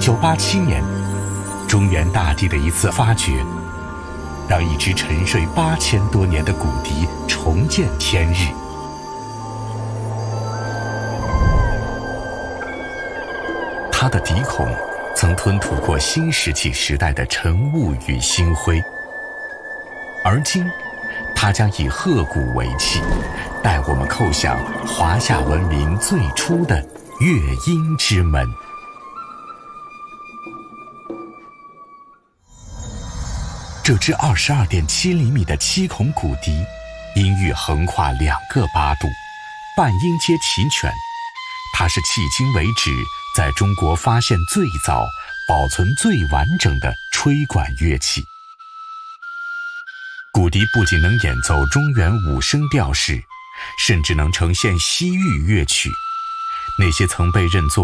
1987年，中原大地的一次发掘，让一支沉睡8000多年的骨笛重见天日。它的笛孔曾吞吐过新石器时代的晨雾与星辉，而今它将以鹤鼓为器，带我们叩响华夏文明最初的乐音之门。这支22.7厘米的7孔骨笛，音域横跨2个八度，半音阶齐全。它是迄今为止在中国发现最早、保存最完整的吹管乐器。骨笛不仅能演奏中原5声调式，甚至能呈现西域乐曲。那些曾被认作